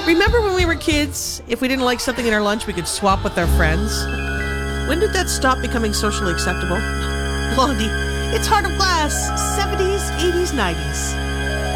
Remember when we were kids, if we didn't like something in our lunch, we could swap with our friends? When did that stop becoming socially acceptable? Blondie, it's Heart of Glass, 70s, 80s, 90s.